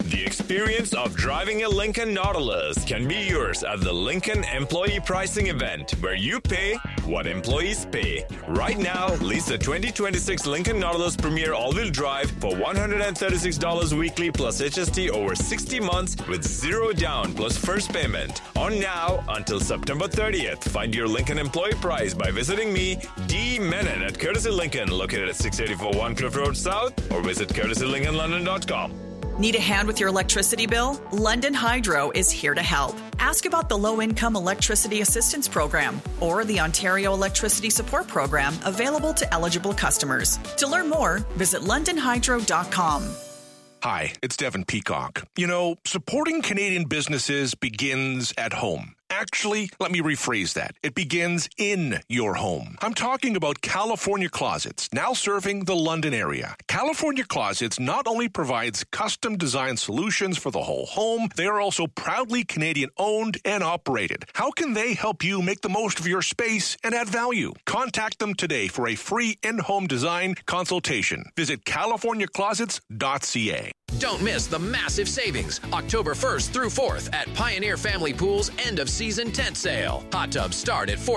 The experience of driving a Lincoln Nautilus can be yours at the Lincoln Employee Pricing Event, where you pay what employees pay. Right now, lease the 2026 Lincoln Nautilus Premier All-Wheel Drive for $136 weekly plus HST over 60 months with zero down plus first payment. On now until September 30th. Find your Lincoln employee price by visiting me, D. Menon at Courtesy Lincoln, located at 684 One Cliff Road South, or visit courtesylincolnlondon.com. Need a hand with your electricity bill? London Hydro is here to help. Ask about the Low-Income Electricity Assistance Program or the Ontario Electricity Support Program available to eligible customers. To learn more, visit londonhydro.com. Hi, it's Devin Peacock. You know, supporting Canadian businesses begins at home. Actually, let me rephrase that. It begins in your home. I'm talking about California Closets, now serving the London area. California Closets not only provides custom design solutions for the whole home, they are also proudly Canadian owned and operated. How can they help you make the most of your space and add value? Contact them today for a free in-home design consultation. Visit californiaclosets.ca. Don't miss the massive savings October 1st through 4th at Pioneer Family Pool's end-of-season tent sale. Hot tubs start at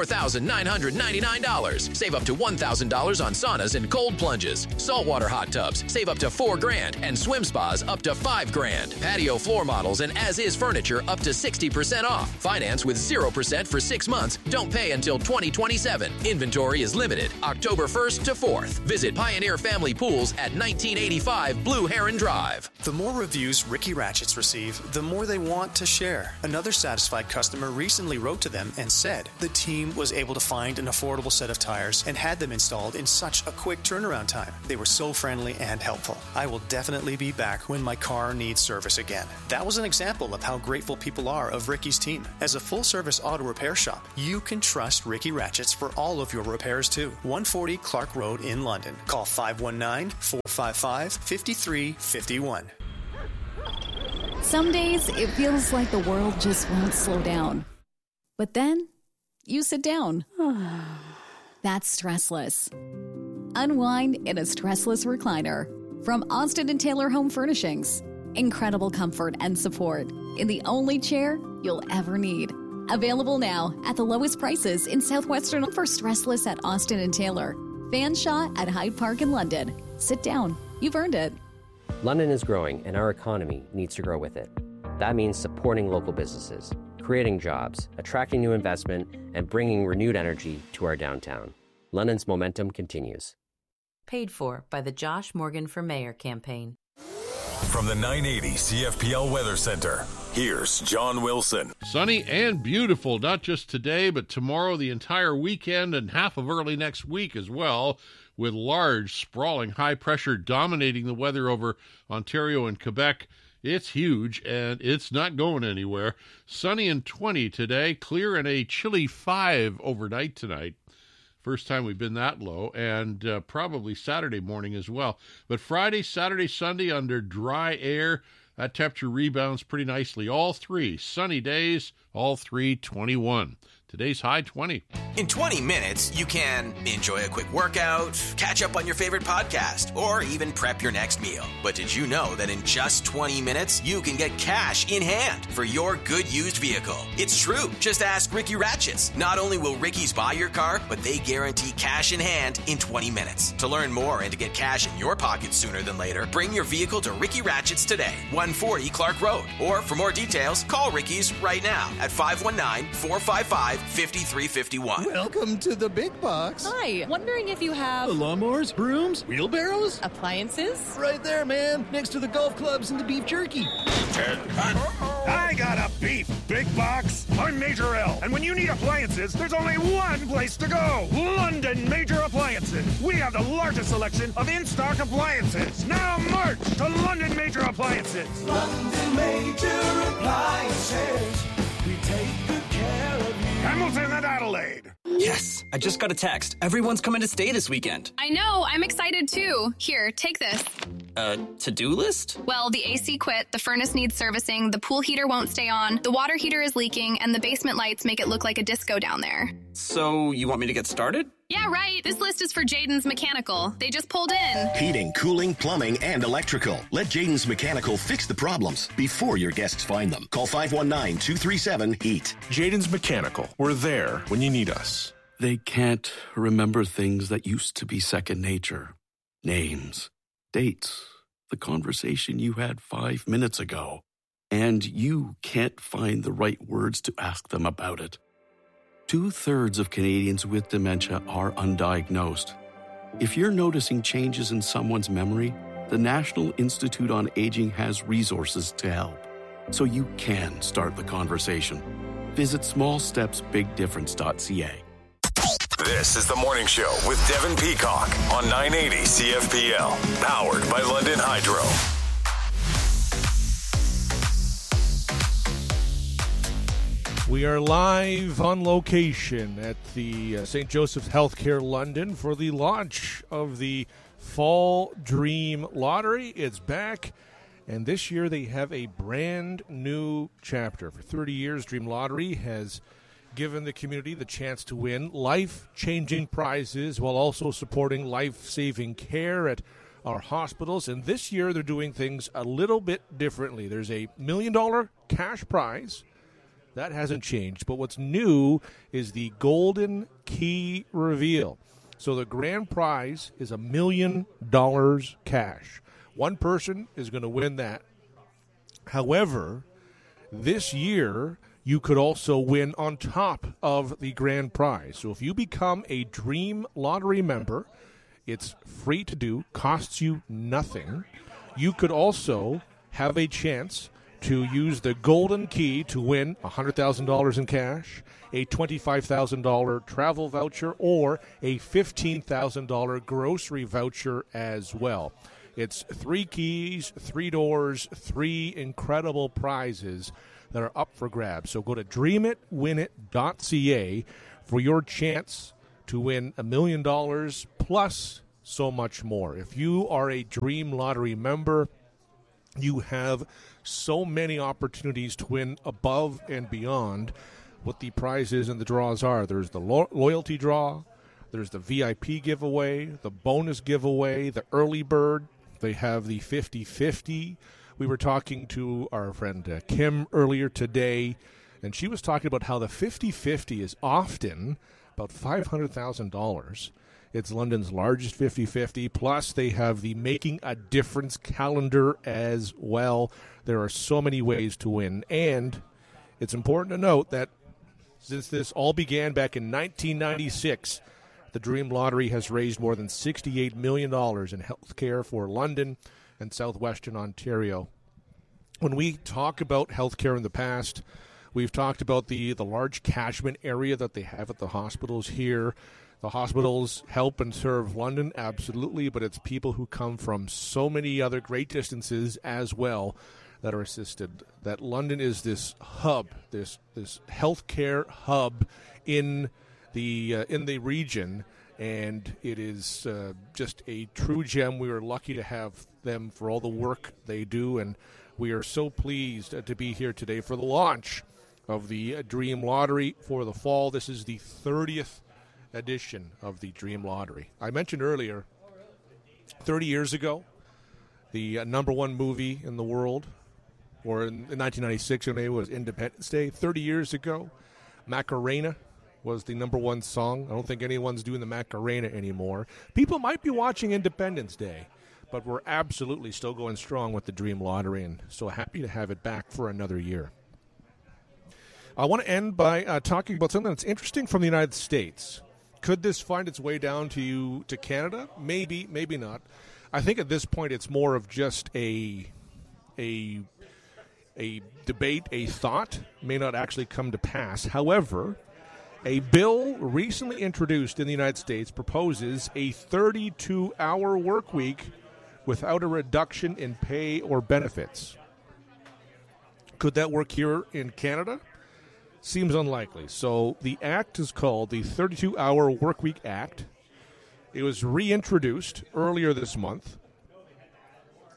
$4,999. Save up to $1,000 on saunas and cold plunges. Saltwater hot tubs save up to $4,000 and swim spas up to $5,000. Patio floor models and as-is furniture up to 60% off. Finance with 0% for 6 months. Don't pay until 2027. Inventory is limited October 1st to 4th. Visit Pioneer Family Pools at 1985 Blue Heron Drive. The more reviews Ricky Ratchets receive, the more they want to share. Another satisfied customer recently wrote to them and said the team was able to find an affordable set of tires and had them installed in such a quick turnaround time. They were so friendly and helpful. I will definitely be back when my car needs service again. That was an example of how grateful people are of Ricky's team. As a full-service auto repair shop, you can trust Ricky Ratchets for all of your repairs too. 140 Clark Road in London. Call 519-455-5351. Some days it feels like the world just won't slow down. But then you sit down. That's stressless. Unwind in a stressless recliner from Austin & Taylor Home Furnishings. Incredible comfort and support in the only chair you'll ever need. Available now at the lowest prices in Southwestern for stressless at Austin & Taylor. Fanshawe at Hyde Park in London. Sit down. You've earned it. London is growing, and our economy needs to grow with it. That means supporting local businesses, creating jobs, attracting new investment, and bringing renewed energy to our downtown. London's momentum continues. Paid for by the Josh Morgan for Mayor campaign. From the 980 CFPL Weather Center, here's John Wilson. Sunny and beautiful, not just today, but tomorrow, the entire weekend, and half of early next week as well, with large, sprawling high pressure dominating the weather over Ontario and Quebec. It's huge, and it's not going anywhere. Sunny and 20 today, clear and a chilly 5 overnight tonight. First time we've been that low, and probably Saturday morning as well. But Friday, Saturday, Sunday under dry air, that temperature rebounds pretty nicely. All three sunny days, all three 21. Today's high 20. In 20 minutes, you can enjoy a quick workout, catch up on your favorite podcast, or even prep your next meal. But did you know that in just 20 minutes, you can get cash in hand for your good used vehicle? It's true. Just ask Ricky Ratchets. Not only will Ricky's buy your car, but they guarantee cash in hand in 20 minutes. To learn more and to get cash in your pocket sooner than later, bring your vehicle to Ricky Ratchets today, 140 Clark Road. Or for more details, call Ricky's right now at 519-455-5351. Welcome to the big box. Hi, wondering if you have lawnmowers, brooms, wheelbarrows, appliances? Right there, man, next to the golf clubs and the beef jerky. I got a beef big box. I'm Major L, and when you need appliances, there's only one place to go. London Major Appliances. We have the largest selection of in-stock appliances. Now march to London Major Appliances. London Major Appliances. We take good care of you. Hamilton and Adelaide. Yes, I just got a text. Everyone's coming to stay this weekend. I know. I'm excited too. Here, take this. A to-do list? Well, the AC quit, the furnace needs servicing, the pool heater won't stay on, the water heater is leaking, and the basement lights make it look like a disco down there. So, you want me to get started? Yeah, right. This list is for Jaden's Mechanical. They just pulled in. Heating, cooling, plumbing, and electrical. Let Jaden's Mechanical fix the problems before your guests find them. Call 519-237-HEAT. Jaden's Mechanical. We're there when you need us. They can't remember things that used to be second nature. Names, dates, the conversation you had 5 minutes ago. And you can't find the right words to ask them about it. 2/3 of Canadians with dementia are undiagnosed. If you're noticing changes in someone's memory, the National Institute on Aging has resources to help. So you can start the conversation. Visit smallstepsbigdifference.ca. This is the morning show with Devin Peacock on 980 CFPL, powered by London Hydro. We are live on location at the St. Joseph's Healthcare London for the launch of the Fall Dream Lottery. It's back, and this year they have a brand new chapter. For 30 years, Dream Lottery has given the community the chance to win life-changing prizes while also supporting life-saving care at our hospitals. And this year they're doing things a little bit differently. There's a $1 million cash prize. That hasn't changed. But what's new is the Golden Key reveal. So the grand prize is $1 million cash. One person is going to win that. However, this year you could also win on top of the grand prize. So if you become a Dream Lottery member, it's free to do, costs you nothing. You could also have a chance to use the Golden Key to win $100,000 in cash, a $25,000 travel voucher, or a $15,000 grocery voucher as well. It's 3 keys, 3 doors, 3 incredible prizes that are up for grabs. So go to dreamit.winit.ca for your chance to win $1 million plus so much more. If you are a Dream Lottery member, you have so many opportunities to win above and beyond what the prizes and the draws are. There's the loyalty draw, there's the VIP giveaway, the bonus giveaway, the early bird. They have the 50-50. We were talking to our friend Kim earlier today, and she was talking about how the 50-50 is often about $500,000. It's London's largest 50-50, plus they have the Making a Difference calendar as well. There are so many ways to win, and it's important to note that since this all began back in 1996, the Dream Lottery has raised more than $68 million in health care for London and southwestern Ontario. When we talk about healthcare in the past, we've talked about the large catchment area that they have at the hospitals here. The hospitals help and serve London, absolutely, but it's people who come from so many other great distances as well that are assisted. That London is this hub, this healthcare hub in the region, and it is just a true gem. We are lucky to have them for all the work they do, and we are so pleased to be here today for the launch of the Dream Lottery for the fall. This is the 30th edition of the Dream Lottery. I mentioned earlier, 30 years ago, the number one movie in the world, or in 1996, it was Independence Day. 30 years ago, Macarena was the number one song. I don't think anyone's doing the Macarena anymore. People might be watching Independence Day, but we're absolutely still going strong with the Dream Lottery, and so happy to have it back for another year. I want to end by talking about something that's interesting from the United States. Could this find its way down to Canada? Maybe, maybe not. I think at this point it's more of just a debate, a thought, may not actually come to pass. However, a bill recently introduced in the United States proposes a 32-hour work week without a reduction in pay or benefits. Could that work here in Canada? Seems unlikely. So the act is called the 32-Hour Workweek Act. It was reintroduced earlier this month.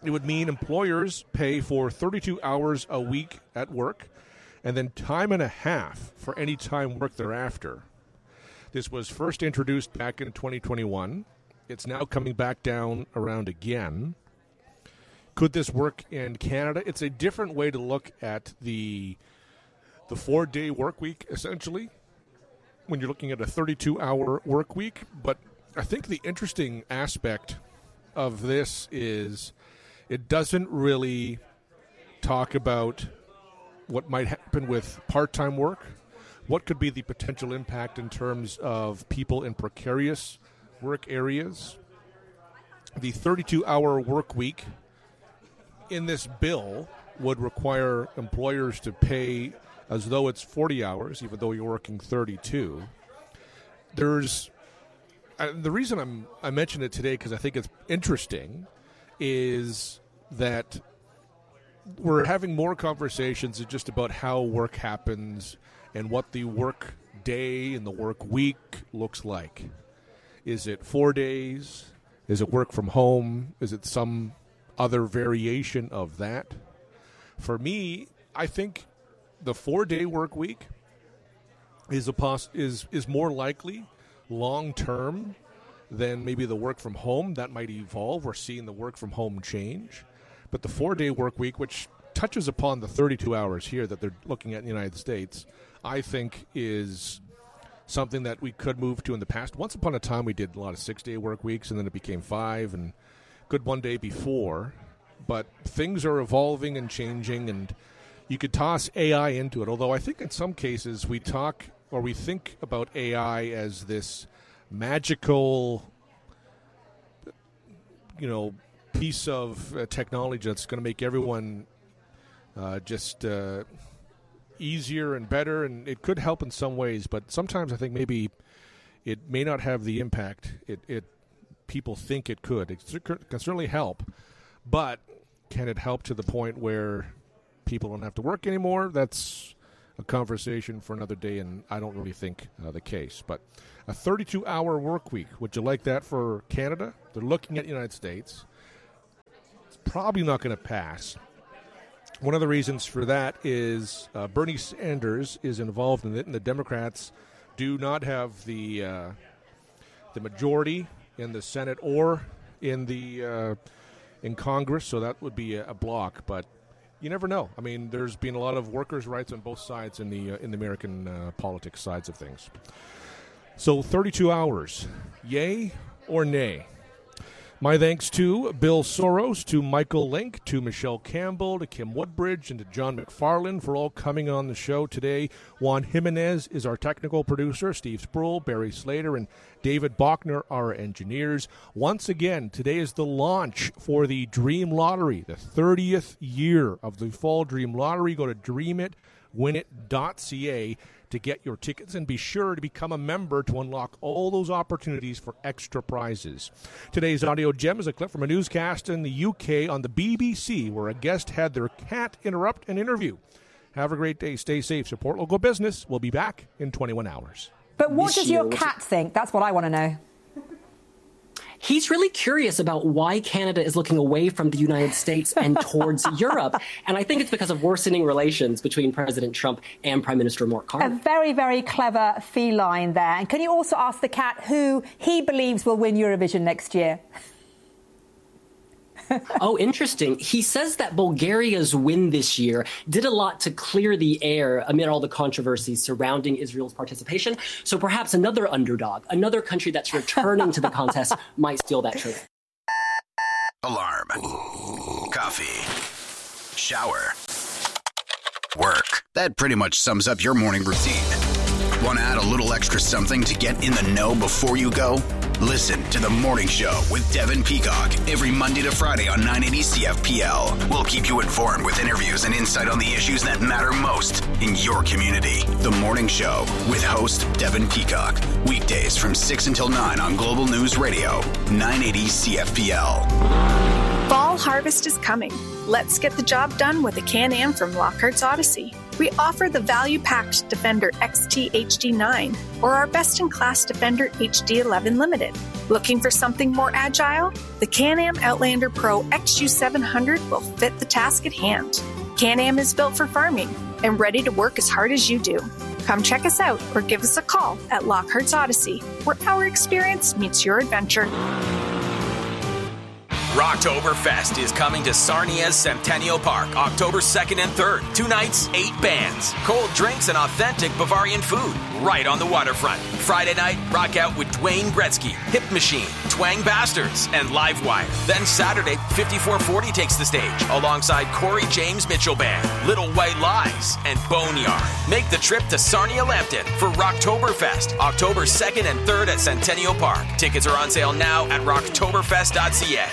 It would mean employers pay for 32 hours a week at work and then time and a half for any time work thereafter. This was first introduced back in 2021. It's now coming back down around again. Could this work in Canada? It's a different way to look at the 4-day work week, essentially, when you're looking at a 32-hour work week. But I think the interesting aspect of this is it doesn't really talk about what might happen with part-time work. What could be the potential impact in terms of people in precarious work areas? The 32-hour work week in this bill would require employers to pay as though it's 40 hours, even though you're working 32. There's the reason I mention it today, because I think it's interesting, is that we're having more conversations just about how work happens and what the work day and the work week looks like. Is it 4 days? Is it work from home? Is it some other variation of that? For me, I think the 4-day work week is more likely long term than maybe the work from home. That might evolve. We're seeing the work from home change. But the 4-day work week, which touches upon the 32 hours here that they're looking at in the United States, I think is something that we could move to in the past. Once upon a time, we did a lot of 6-day work weeks, and then it became 5, and good one day before. But things are evolving and changing, and you could toss AI into it, although I think in some cases we think about AI as this magical, piece of technology that's going to make everyone just easier and better, and it could help in some ways, but sometimes I think maybe it may not have the impact it people think it could. It can certainly help, but can it help to the point where people don't have to work anymore? That's a conversation for another day, and I don't really think the case. But a 32-hour work week, would you like that for Canada? They're looking at the United States. It's probably not going to pass. One of the reasons for that is Bernie Sanders is involved in it, and the Democrats do not have the majority in the Senate or in Congress, so that would be a block. But you never know. I mean, there's been a lot of workers' rights on both sides in the American politics sides of things. So 32 hours, yay or nay? My thanks to Bill Soros, to Michael Link, to Michelle Campbell, to Kim Woodbridge, and to John McFarland for all coming on the show today. Juan Jimenez is our technical producer. Steve Sproul, Barry Slater, and David Bachner are our engineers. Once again, today is the launch for the Dream Lottery, the 30th year of the Fall Dream Lottery. Go to dreamit.winit.ca to get your tickets, and be sure to become a member to unlock all those opportunities for extra prizes. Today's audio gem is a clip from a newscast in the UK on the BBC where a guest had their cat interrupt an interview. Have a great day. Stay safe. Support local business. We'll be back in 21 hours. But what does your cat think? That's what I want to know. He's really curious about why Canada is looking away from the United States and towards Europe. And I think it's because of worsening relations between President Trump and Prime Minister Mark Carney. A very, very clever feline there. And can you also ask the cat who he believes will win Eurovision next year? Oh, interesting. He says that Bulgaria's win this year did a lot to clear the air amid all the controversies surrounding Israel's participation. So perhaps another underdog, another country that's returning to the contest, might steal that trophy. Alarm. Coffee. Shower. Work. That pretty much sums up your morning routine. Want to add a little extra something to get in the know before you go? Listen to The Morning Show with Devin Peacock every Monday to Friday on 980 CFPL. We'll keep you informed with interviews and insight on the issues that matter most in your community. The Morning Show with host Devin Peacock. Weekdays from 6 until 9 on Global News Radio, 980 CFPL. Fall harvest is coming. Let's get the job done with a Can-Am from Lockhart's Odyssey. We offer the value-packed Defender XT HD9 or our best-in-class Defender HD11 Limited. Looking for something more agile? The Can-Am Outlander Pro XU700 will fit the task at hand. Can-Am is built for farming and ready to work as hard as you do. Come check us out or give us a call at Lockhart's Odyssey, where our experience meets your adventure. Rocktoberfest is coming to Sarnia's Centennial Park, October 2nd and 3rd. 2 nights, 8 bands, cold drinks, and authentic Bavarian food right on the waterfront. Friday night, rock out with Dwayne Gretzky, Hip Machine, Twang Bastards, and Livewire. Then Saturday, 5440 takes the stage alongside Corey James Mitchell Band, Little White Lies, and Boneyard. Make the trip to Sarnia Lambton for Rocktoberfest, October 2nd and 3rd at Centennial Park. Tickets are on sale now at rocktoberfest.ca.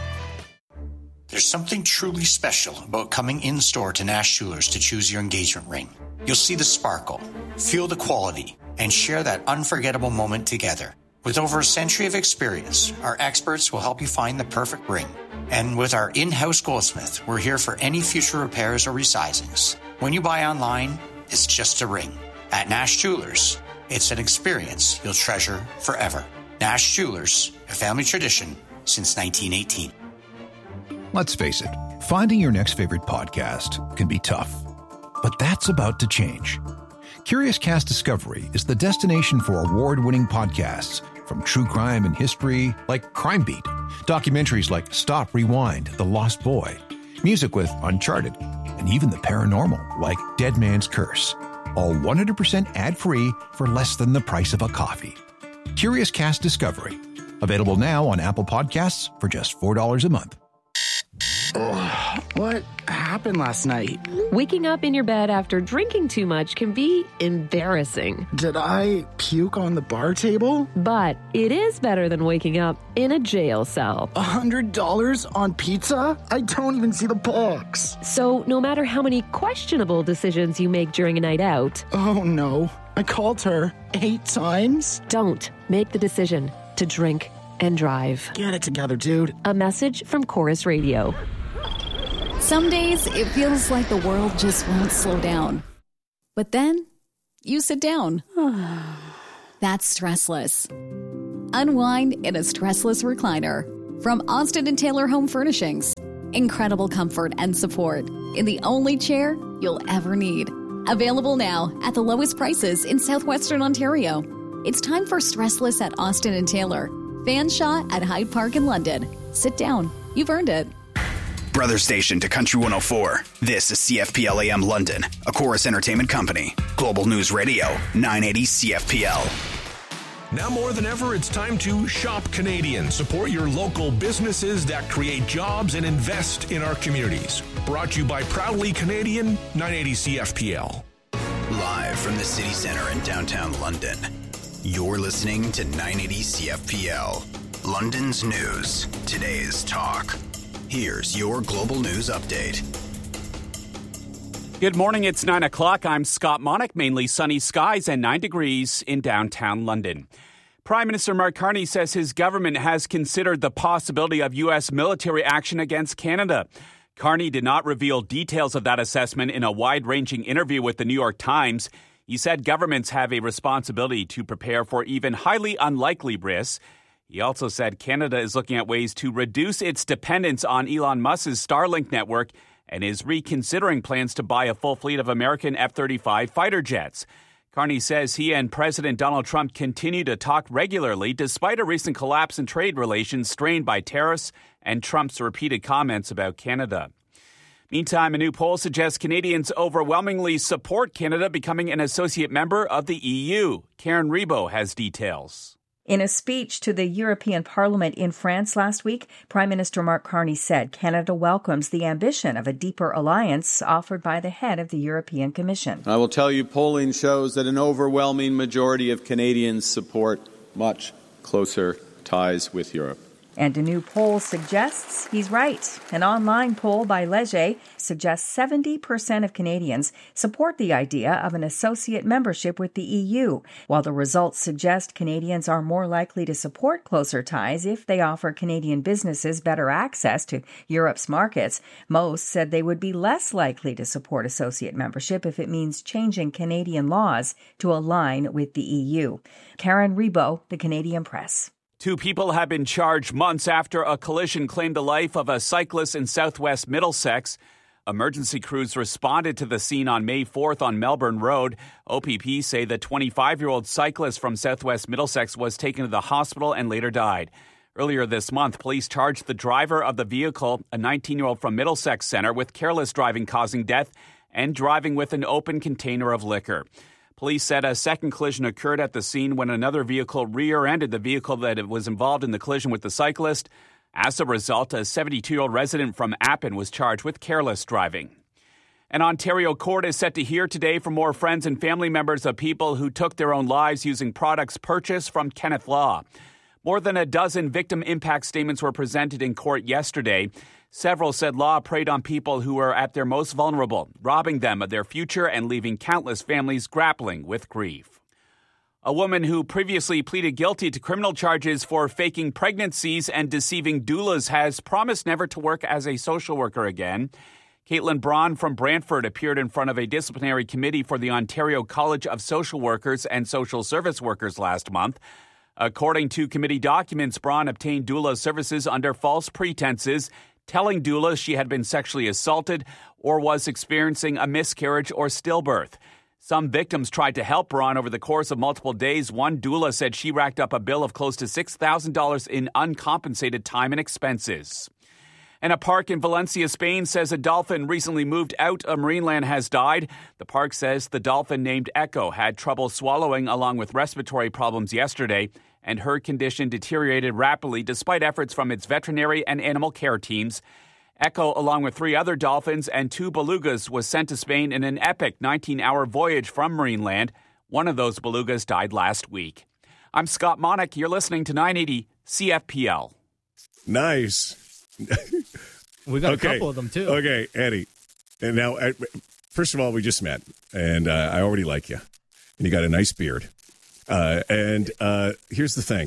There's something truly special about coming in-store to Nash Jewelers to choose your engagement ring. You'll see the sparkle, feel the quality, and share that unforgettable moment together. With over a century of experience, our experts will help you find the perfect ring. And with our in-house goldsmith, we're here for any future repairs or resizings. When you buy online, it's just a ring. At Nash Jewelers, it's an experience you'll treasure forever. Nash Jewelers, a family tradition since 1918. Let's face it, finding your next favorite podcast can be tough. But that's about to change. Curious Cast Discovery is the destination for award-winning podcasts, from true crime and history like Crime Beat, documentaries like Stop, Rewind, The Lost Boy, music with Uncharted, and even the paranormal like Dead Man's Curse. All 100% ad-free for less than the price of a coffee. Curious Cast Discovery. Available now on Apple Podcasts for just $4 a month. Oh, what happened last night? Waking up in your bed after drinking too much can be embarrassing. Did I puke on the bar table? But it is better than waking up in a jail cell. $100 on pizza? I don't even see the box. So no matter how many questionable decisions you make during a night out... Oh no, I called her 8 times? Don't make the decision to drink and drive. Get it together, dude. A message from Chorus Radio. Some days it feels like the world just won't slow down. But then you sit down. That's stressless. Unwind in a stressless recliner from Austin & Taylor Home Furnishings. Incredible comfort and support in the only chair you'll ever need. Available now at the lowest prices in southwestern Ontario. It's time for stressless at Austin & Taylor. Fanshawe at Hyde Park in London. Sit down. You've earned it. Brother station to Country 104. This is CFPL AM London, a Chorus Entertainment company. Global News Radio, 980 CFPL. Now more than ever, it's time to shop Canadian. Support your local businesses that create jobs and invest in our communities. Brought to you by Proudly Canadian, 980 CFPL. Live from the city center in downtown London, you're listening to 980 CFPL. London's news, today's talk. Here's your global news update. Good morning, it's 9 o'clock. I'm Scott Monick. Mainly sunny skies and 9 degrees in downtown London. Prime Minister Mark Carney says his government has considered the possibility of U.S. military action against Canada. Carney did not reveal details of that assessment in a wide-ranging interview with the New York Times. He said governments have a responsibility to prepare for even highly unlikely risks. He also said Canada is looking at ways to reduce its dependence on Elon Musk's Starlink network and is reconsidering plans to buy a full fleet of American F-35 fighter jets. Carney says he and President Donald Trump continue to talk regularly despite a recent collapse in trade relations strained by tariffs and Trump's repeated comments about Canada. Meantime, a new poll suggests Canadians overwhelmingly support Canada becoming an associate member of the EU. Karen Rebo has details. In a speech to the European Parliament in France last week, Prime Minister Mark Carney said Canada welcomes the ambition of a deeper alliance offered by the head of the European Commission. I will tell you, polling shows that an overwhelming majority of Canadians support much closer ties with Europe. And a new poll suggests he's right. An online poll by Leger suggests 70% of Canadians support the idea of an associate membership with the EU, while the results suggest Canadians are more likely to support closer ties if they offer Canadian businesses better access to Europe's markets. Most said they would be less likely to support associate membership if it means changing Canadian laws to align with the EU. Karen Rebo, The Canadian Press. 2 people have been charged months after a collision claimed the life of a cyclist in southwest Middlesex. Emergency crews responded to the scene on May 4th on Melbourne Road. OPP say the 25-year-old cyclist from southwest Middlesex was taken to the hospital and later died. Earlier this month, police charged the driver of the vehicle, a 19-year-old from Middlesex Centre, with careless driving causing death and driving with an open container of liquor. Police said a second collision occurred at the scene when another vehicle rear-ended the vehicle that was involved in the collision with the cyclist. As a result, a 72-year-old resident from Appin was charged with careless driving. An Ontario court is set to hear today from more friends and family members of people who took their own lives using products purchased from Kenneth Law. More than a dozen victim impact statements were presented in court yesterday. Several said Law preyed on people who were at their most vulnerable, robbing them of their future and leaving countless families grappling with grief. A woman who previously pleaded guilty to criminal charges for faking pregnancies and deceiving doulas has promised never to work as a social worker again. Caitlin Braun from Brantford appeared in front of a disciplinary committee for the Ontario College of Social Workers and Social Service Workers last month. According to committee documents, Braun obtained doula services under false pretenses, telling doulas she had been sexually assaulted or was experiencing a miscarriage or stillbirth. Some victims tried to help Braun over the course of multiple days. One doula said she racked up a bill of close to $6,000 in uncompensated time and expenses. And a park in Valencia, Spain, says a dolphin recently moved out of Marineland has died. The park says the dolphin named Echo had trouble swallowing along with respiratory problems yesterday, and her condition deteriorated rapidly despite efforts from its veterinary and animal care teams. Echo, along with 3 other dolphins and 2 belugas, was sent to Spain in an epic 19-hour voyage from Marineland. One of those belugas died last week. I'm Scott Monick. You're listening to 980 CFPL. Nice. We got a couple of them, too. Okay, Eddie. And now, first of all, we just met, and I already like you. And you got a nice beard. And here's the thing.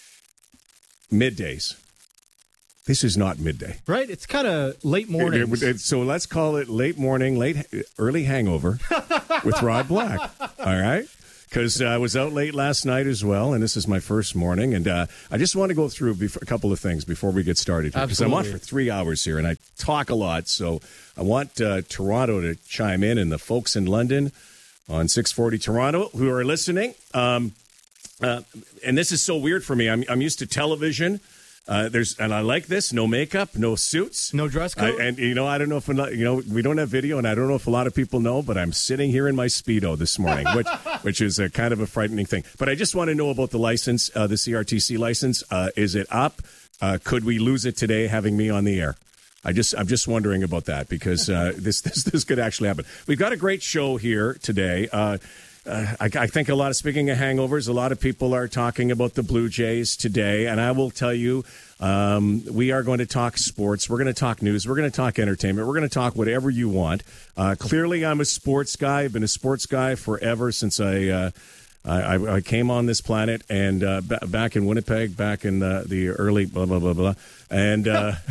Middays. This is not midday. Right? It's kind of late morning. So let's call it late morning, early hangover with Rod Black. All right? Because I was out late last night as well, and this is my first morning. And I just want to go through a couple of things before we get started here. Because I'm on for 3 hours here, and I talk a lot. So I want Toronto to chime in, and the folks in London on 640 Toronto who are listening. And this is so weird for me. I'm used to television. And I like this. No makeup, no suits, no dress code. I don't know if we don't have video, and I don't know if a lot of people know, but I'm sitting here in my Speedo this morning, which is a kind of a frightening thing. But I just want to know about the license, the CRTC license. Is it up? Could we lose it today, having me on the air? I'm just wondering about that because this could actually happen. We've got a great show here today. I think speaking of hangovers, a lot of people are talking about the Blue Jays today, and I will tell you, we are going to talk sports. We're going to talk news. We're going to talk entertainment. We're going to talk whatever you want. Clearly, I'm a sports guy. I've been a sports guy forever since I came on this planet, and back in Winnipeg, back in the early blah, blah, blah, blah. And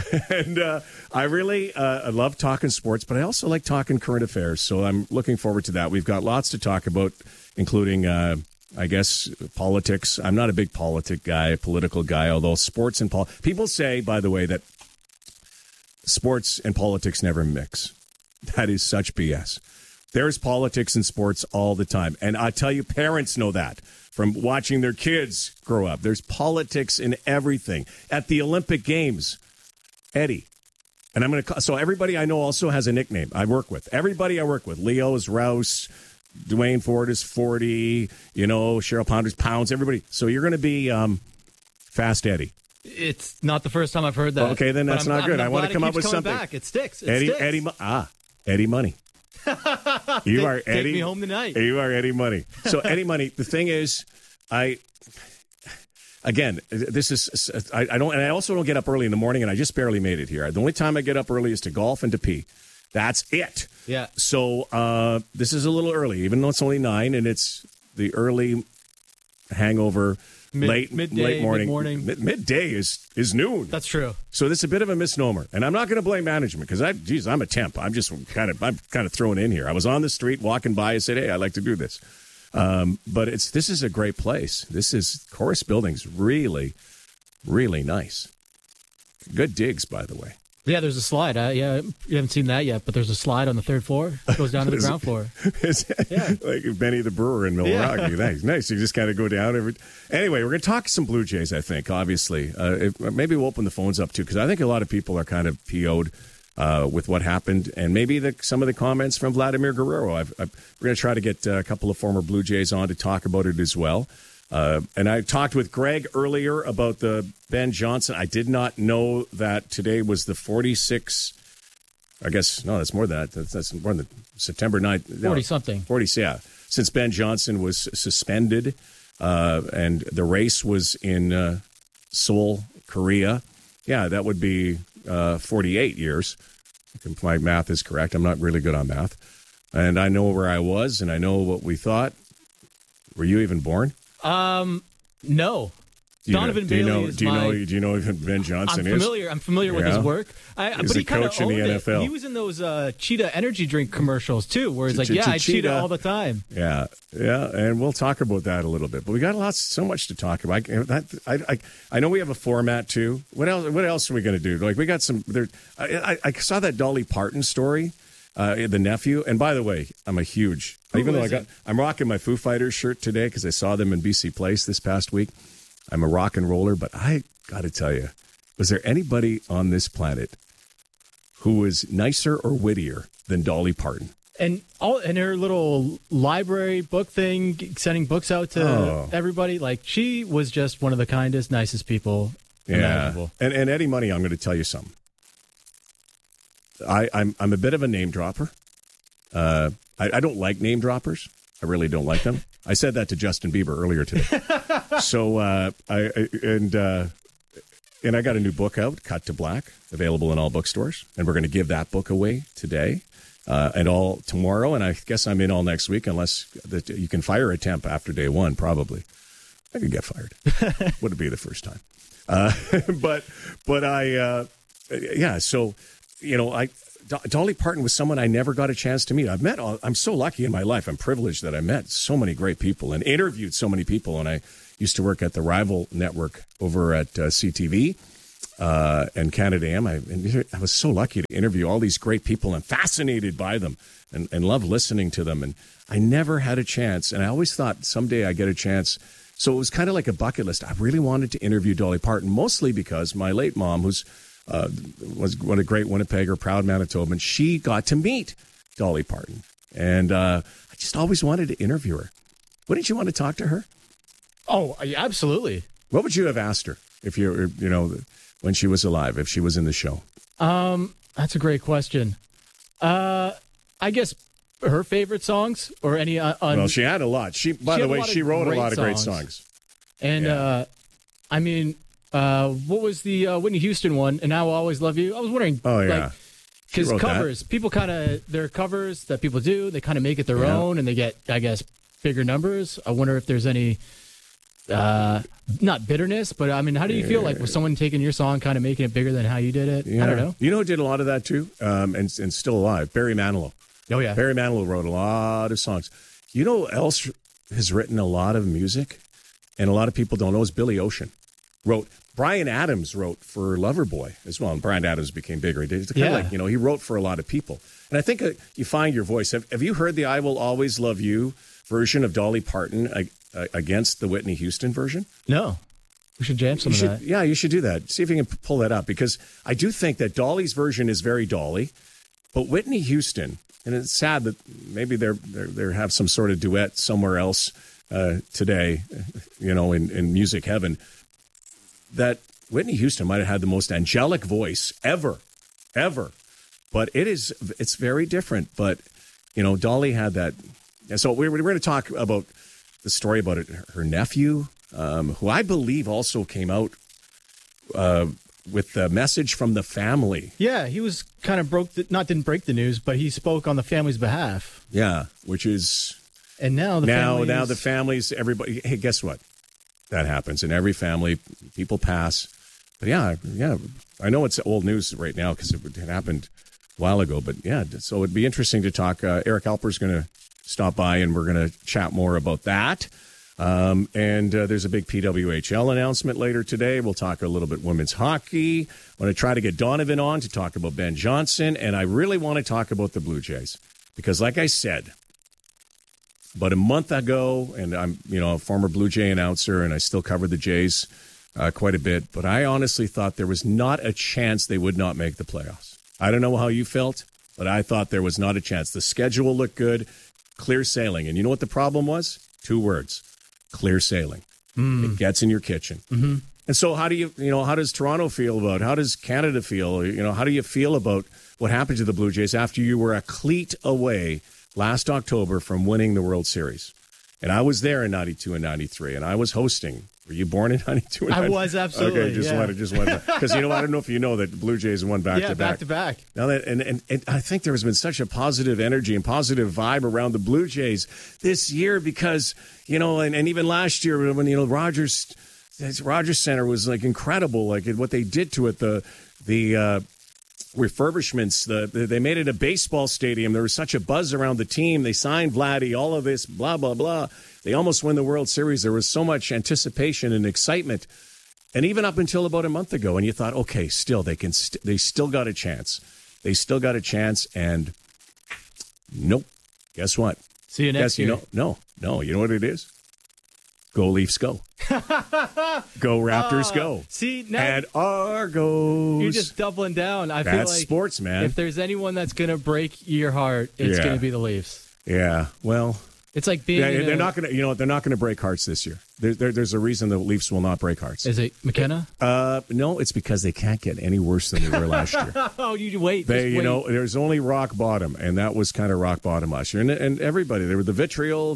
I really I love talking sports, but I also like talking current affairs. So I'm looking forward to that. We've got lots to talk about, including, I guess, politics. I'm not a big political guy, although sports and people say, by the way, that sports and politics never mix. That is such BS. There's politics in sports all the time. And I tell you, parents know that from watching their kids grow up. There's politics in everything. At the Olympic Games, Eddie, and I'm going to, so everybody I know also has a nickname I work with. Everybody I work with, Leo is Rouse, Dwayne Ford is 40, Cheryl Pounder's Pounds, everybody. So you're going to be Fast Eddie. It's not the first time I've heard that. Well, okay, then that's not good. I want to come up with something. Back. It sticks. Eddie Money. You are Eddie. Take me home tonight. You are Eddie Money. So Eddie Money. The thing is, I also don't get up early in the morning, and I just barely made it here. The only time I get up early is to golf and to pee. That's it. Yeah. So this is a little early, even though it's only 9, and it's the early hangover. Late morning. Midday is noon. That's true. So this is a bit of a misnomer, and I'm not going to blame management because I'm a temp. I'm just kind of thrown in here. I was on the street walking by and said, "Hey, I'd like to do this." But this is a great place. Chorus Building's really, Really nice. Good digs, by the way. Yeah, there's a slide. You haven't seen that yet, but there's a slide on the third floor. It goes down to the ground floor. Like Benny the Brewer in Milwaukee. Yeah. Nice. You just kind of go down. Anyway, we're going to talk some Blue Jays, I think, obviously. Maybe we'll open the phones up, too, because I think a lot of people are kind of PO'd with what happened, and maybe some of the comments from Vladimir Guerrero. We're going to try to get a couple of former Blue Jays on to talk about it as well. And I talked with Greg earlier about the Ben Johnson. I did not know that today was the 46. I guess, no, that's more than that. That's more than September 9th. 40-something. 40, yeah. Since Ben Johnson was suspended and the race was in Seoul, Korea. Yeah, that would be 48 years. If my math is correct. I'm not really good on math. And I know where I was, and I know what we thought. Were you even born? No. Donovan Bailey is do you know who Ben Johnson is? I'm familiar with his work. He's a coach in the NFL. He was in those Cheetah energy drink commercials too, where he's like, I cheetah all the time. Yeah, and we'll talk about that a little bit. But we got so much to talk about. I know we have a format too. What else are we going to do? Like we got some. I saw that Dolly Parton story. The nephew, and by the way, I'm I'm rocking my Foo Fighters shirt today because I saw them in BC Place this past week. I'm a rock and roller, but I got to tell you, was there anybody on this planet who was nicer or wittier than Dolly Parton? And her little library book thing, sending books out to everybody, like she was just one of the kindest, nicest people imaginable. And Eddie Money, I'm going to tell you something. I'm a bit of a name dropper. I don't like name droppers. I really don't like them. I said that to Justin Bieber earlier today. So and I got a new book out, Cut to Black, available in all bookstores, and we're going to give that book away today and all tomorrow. And I guess I'm in all next week, unless you can fire a temp after day one. Probably, I could get fired. Wouldn't be the first time. But I So. Dolly Parton was someone I never got a chance to meet. I'm so lucky in my life. I'm privileged that I met so many great people and interviewed so many people. And I used to work at the Rival Network over at CTV and Canada AM. I was so lucky to interview all these great people and fascinated by them and love listening to them. And I never had a chance. And I always thought someday I'd get a chance. So it was kind of like a bucket list. I really wanted to interview Dolly Parton, mostly because my late mom, was a great Winnipegger, proud Manitoban. She got to meet Dolly Parton, and I just always wanted to interview her. Wouldn't you want to talk to her? Oh, absolutely. What would you have asked her if when she was alive, if she was in the show? That's a great question. I guess her favorite songs or any. Well, she had a lot. She wrote a lot of great songs. And I mean. What was the Whitney Houston one? And I Will Always Love You. I was wondering, because covers, people their covers that people do, they kind of make it their own, and they get, I guess, bigger numbers. I wonder if there's any, not bitterness, but I mean, how do you feel like with someone taking your song, kind of making it bigger than how you did it? Yeah. I don't know. You know who did a lot of that too, and still alive? Barry Manilow. Oh yeah, Barry Manilow wrote a lot of songs. You know who else has written a lot of music, and a lot of people don't know, is Billy Ocean. Bryan Adams wrote for Loverboy as well, and Bryan Adams became bigger. It's kind of like, he wrote for a lot of people. And I think you find your voice. Have you heard the I Will Always Love You version of Dolly Parton against the Whitney Houston version? No. We should jam some of that. Yeah, you should do that. See if you can pull that up, because I do think that Dolly's version is very Dolly, but Whitney Houston, and it's sad that maybe they have some sort of duet somewhere else today, in music heaven, that Whitney Houston might have had the most angelic voice ever. But it's very different. But, Dolly had that. And so we're going to talk about the story about her nephew, who I believe also came out with the message from the family. Yeah, he was kind of didn't break the news, but he spoke on the family's behalf. Yeah, which is... And now the family's, everybody... Hey, guess what? That happens in every family. People pass. But yeah, I know it's old news right now because it happened a while ago. But yeah, so it'd be interesting to talk. Eric Alper's going to stop by, and we're going to chat more about that. And there's a big PWHL announcement later today. We'll talk a little bit women's hockey. I want to try to get Donovan on to talk about Ben Johnson. And I really want to talk about the Blue Jays. Because like I said, about a month ago, and I'm a former Blue Jay announcer, and I still cover the Jays quite a bit. But I honestly thought there was not a chance they would not make the playoffs. I don't know how you felt, but I thought there was not a chance. The schedule looked good, clear sailing. And you know what the problem was? 2 words. Clear sailing. It gets in your kitchen. Mm-hmm. And so how does Toronto feel about it? How does Canada feel? How do you feel about what happened to the Blue Jays after you were a cleat away last October from winning the World Series? And I was there in 92 and 93, and I was hosting. Were you born in 92 and 93? I was, absolutely. Okay, just wanted because I don't know if you know that the Blue Jays won back-to-back. Yeah, back-to-back. Now that, and I think there has been such a positive energy and positive vibe around the Blue Jays this year because, and even last year when, Rogers Center was like incredible, like what they did to it, the refurbishments, they made it a baseball stadium. There was such a buzz around the team. They signed Vladdy, all of this, blah, blah, blah. They almost won the World Series. There was so much anticipation and excitement. And even up until about a month ago, and you thought, okay, still, they still got a chance. They still got a chance, and nope. Guess what? See you next year. No. You know what it is? Go Leafs, go. Go Raptors, go. See, now and Argos. You're just doubling down. I feel like sports, man. If there's anyone that's going to break your heart, it's going to be the Leafs. Yeah, well, it's like being. Yeah, they're not going to. They're not going to break hearts this year. There's a reason the Leafs will not break hearts. Is it McKenna? No, it's because they can't get any worse than they were last year. Oh, you wait. There's only rock bottom, and that was kind of rock bottom last year. And everybody, there were the vitriol,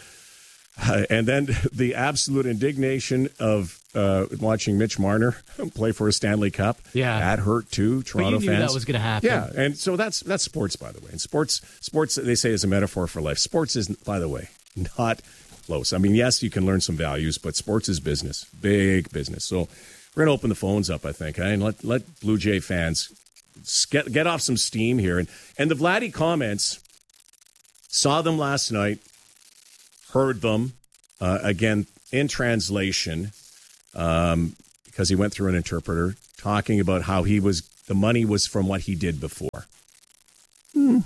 and then the absolute indignation of watching Mitch Marner play for a Stanley Cup. Yeah, that hurt too. Toronto but you knew fans. That was going to happen. Yeah, and so that's sports, by the way. And sports they say is a metaphor for life. Sports is, by the way, not close. I mean, yes, you can learn some values, but sports is business, big business. So we're going to open the phones up, I think, and let Blue Jay fans get off some steam here. And the Vladdy comments, saw them last night. Heard them, again, in translation, because he went through an interpreter, talking about how the money was from what he did before. I'm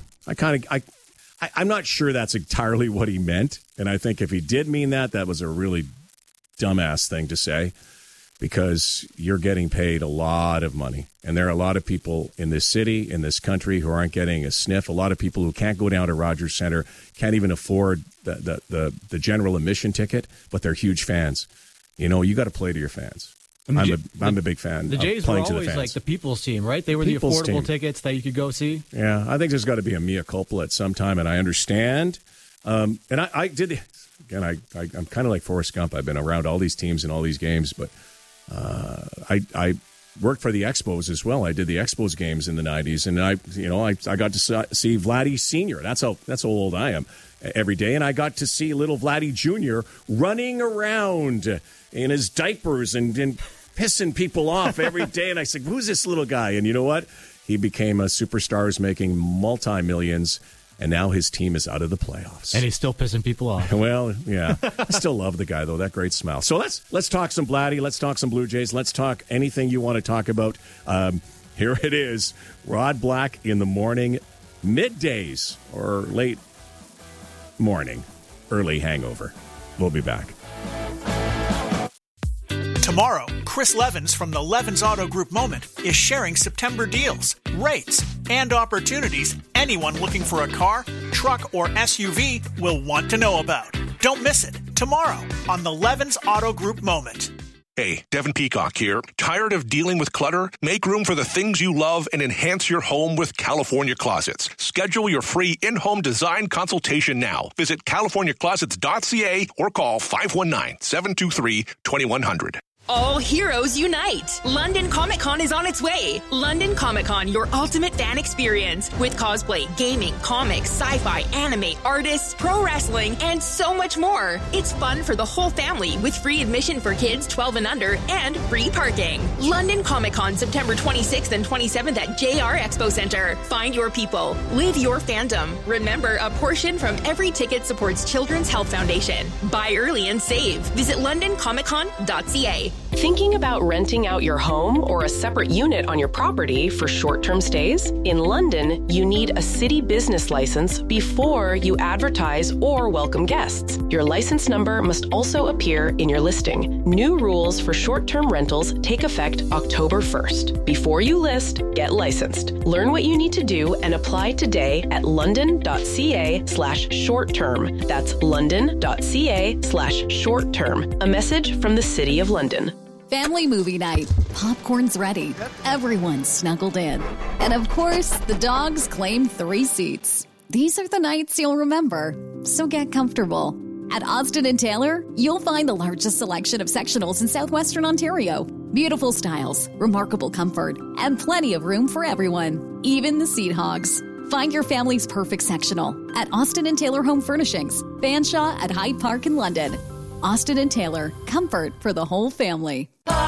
not sure that's entirely what he meant. And I think if he did mean that was a really dumbass thing to say, because you're getting paid a lot of money. And there are a lot of people in this city, in this country, who aren't getting a sniff. A lot of people who can't go down to Rogers Center, can't even afford the general admission ticket, but they're huge fans. You got to play to your fans. I'm a big fan. The Jays were always like the people's team, right? They were the affordable tickets that you could go see. Yeah, I think there's got to be a mea culpa at some time, and I understand. And I did, again, I'm kind of like Forrest Gump. I've been around all these teams and all these games, but I worked for the Expos as well. I did the Expos games in the 90s, and I got to see Vladdy Sr. That's how old I am every day, and I got to see little Vladdy Jr. running around in his diapers and pissing people off every day. And I said, who's this little guy? And you know what? He became a superstar, is making multi-millions, and now his team is out of the playoffs. And he's still pissing people off. Well, yeah. I still love the guy, though. That great smile. So let's talk some Vladdy. Let's talk some Blue Jays. Let's talk anything you want to talk about. Here it is. Rod Black in the morning, middays or late morning, early hangover. We'll be back. Tomorrow, Chris Levins from the Levins Auto Group Moment is sharing September deals, rates, and opportunities anyone looking for a car, truck, or SUV will want to know about. Don't miss it tomorrow on the Levins Auto Group Moment. Hey, Devin Peacock here. Tired of dealing with clutter? Make room for the things you love and enhance your home with California Closets. Schedule your free in-home design consultation now. Visit californiaclosets.ca or call 519-723-2100. All heroes unite! London Comic Con is on its way. London Comic Con, your ultimate fan experience with cosplay, gaming, comics, sci-fi, anime, artists, pro wrestling, and so much more. It's fun for the whole family with free admission for kids 12 and under and free parking. London Comic Con, September 26th and 27th at JR Expo Center. Find your people. Live your fandom. Remember, a portion from every ticket supports Children's Health Foundation. Buy early and save. Visit londoncomiccon.ca. Thinking about renting out your home or a separate unit on your property for short-term stays? In London, you need a city business license before you advertise or welcome guests. Your license number must also appear in your listing. New rules for short-term rentals take effect October 1st. Before you list, get licensed. Learn what you need to do and apply today at london.ca/short-term. That's london.ca/short-term. A message from the City of London. Family movie night. Popcorn's ready. Everyone's snuggled in. And of course, the dogs claim 3 seats. These are the nights you'll remember, so get comfortable. At Austin & Taylor, you'll find the largest selection of sectionals in southwestern Ontario. Beautiful styles, remarkable comfort, and plenty of room for everyone, even the seat hogs. Find your family's perfect sectional at Austin & Taylor Home Furnishings, Fanshawe at Hyde Park in London. Austin & Taylor, comfort for the whole family.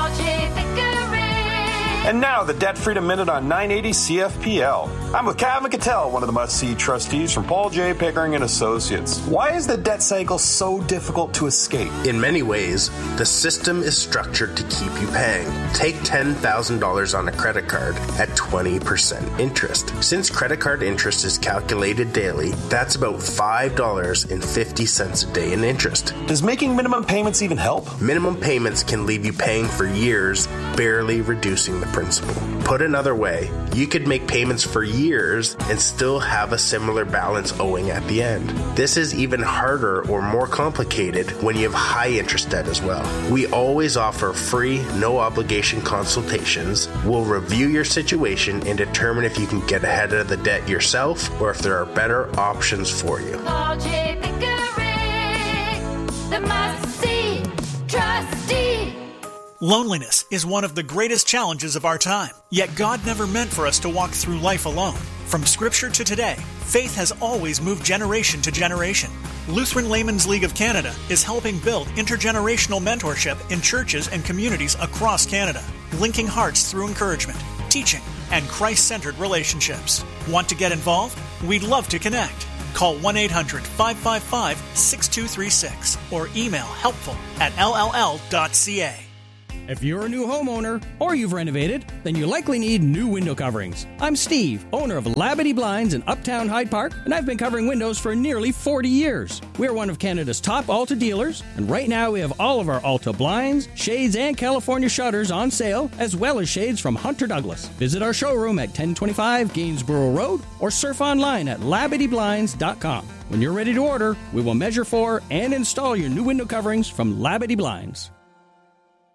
And now the Debt Freedom Minute on 980 CFPL. I'm with Kevin Cattell, one of the must-see trustees from Paul J. Pickering & Associates. Why is the debt cycle so difficult to escape? In many ways, the system is structured to keep you paying. Take $10,000 on a credit card at 20% interest. Since credit card interest is calculated daily, that's about $5.50 a day in interest. Does making minimum payments even help? Minimum payments can leave you paying for years, barely reducing the principal. Put another way, you could make payments for years and still have a similar balance owing at the end. This is even harder or more complicated when you have high interest debt as well. We always offer free, no obligation consultations. We'll review your situation and determine if you can get ahead of the debt yourself or if there are better options for you. Paul J. Pickering, the must-see trustee. Loneliness is one of the greatest challenges of our time. Yet God never meant for us to walk through life alone. From Scripture to today, faith has always moved generation to generation. Lutheran Laymen's League of Canada is helping build intergenerational mentorship in churches and communities across Canada, linking hearts through encouragement, teaching, and Christ-centered relationships. Want to get involved? We'd love to connect. Call 1-800-555-6236 or email helpful@lll.ca. If you're a new homeowner or you've renovated, then you likely need new window coverings. I'm Steve, owner of Labadee Blinds in Uptown Hyde Park, and I've been covering windows for nearly 40 years. We're one of Canada's top Alta dealers, and right now we have all of our Alta blinds, shades, and California shutters on sale, as well as shades from Hunter Douglas. Visit our showroom at 1025 Gainsborough Road or surf online at LabadeeBlinds.com. When you're ready to order, we will measure for and install your new window coverings from Labadee Blinds.